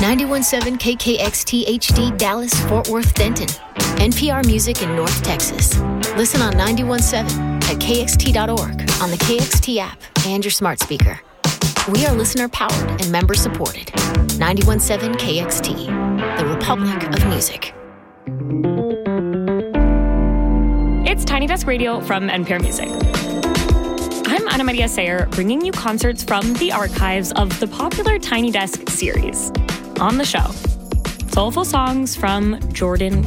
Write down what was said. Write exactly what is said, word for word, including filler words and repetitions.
ninety-one point seven K K X T H D Dallas, Fort Worth, Denton. N P R Music in North Texas. Listen on ninety-one point seven at K X T dot org, on the K X T app, and your smart speaker. We are listener-powered and member-supported. ninety-one point seven K X T, the Republic of Music. It's Tiny Desk Radio from N P R Music. I'm Ana Maria Sayer, bringing you concerts from the archives of the popular Tiny Desk series. On the show, soulful songs from Jordan